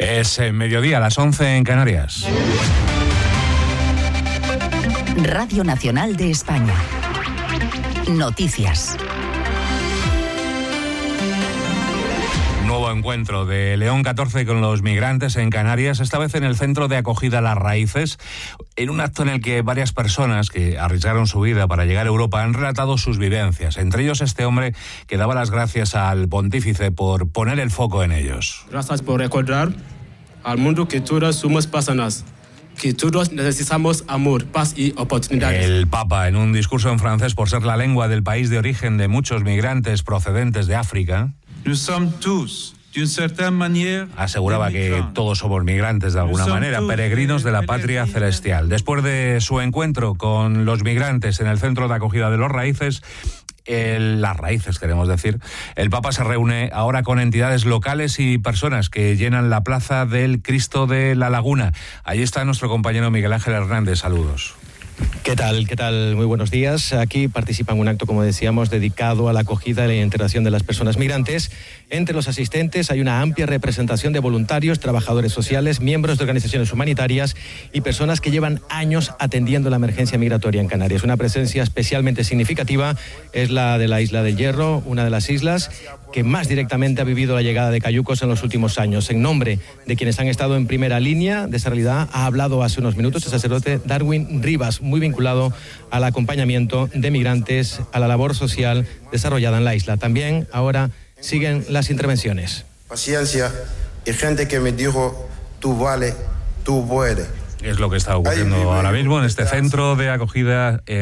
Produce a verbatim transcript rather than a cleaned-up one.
Es eh, mediodía, a las once en Canarias. Radio Nacional de España. Noticias. Nuevo encuentro de León catorce con los migrantes en Canarias, esta vez en el centro de acogida Las Raíces, en un acto en el que varias personas que arriesgaron su vida para llegar a Europa han relatado sus vivencias, entre ellos este hombre que daba las gracias al pontífice por poner el foco en ellos. Gracias por recordar al mundo que todos somos personas, que todos necesitamos amor, paz y oportunidades. El Papa, en un discurso en francés por ser la lengua del país de origen de muchos migrantes procedentes de África, Nous sommes tous, d'une certaine manière, aseguraba que todos somos migrantes de alguna manera, peregrinos de la patria celestial. Después de su encuentro con los migrantes en el centro de acogida de Las Raíces, el, las raíces queremos decir, el Papa se reúne ahora con entidades locales y personas que llenan la plaza del Cristo de la Laguna. Allí está nuestro compañero Miguel Ángel Hernández. Saludos. ¿Qué tal? ¿Qué tal? Muy buenos días. Aquí participa en un acto, como decíamos, dedicado a la acogida y la integración de las personas migrantes. Entre los asistentes hay una amplia representación de voluntarios, trabajadores sociales, miembros de organizaciones humanitarias y personas que llevan años atendiendo la emergencia migratoria en Canarias. Una presencia especialmente significativa es la de la Isla del Hierro, una de las islas que más directamente ha vivido la llegada de cayucos en los últimos años. En nombre de quienes han estado en primera línea de esa realidad, ha hablado hace unos minutos el sacerdote Darwin Rivas, muy vinculado al acompañamiento de migrantes, a la labor social desarrollada en la isla. También ahora siguen las intervenciones. Paciencia y gente que me dijo, tú vale, tú puedes. Es lo que está ocurriendo ahora mismo en este centro de acogida. Eh,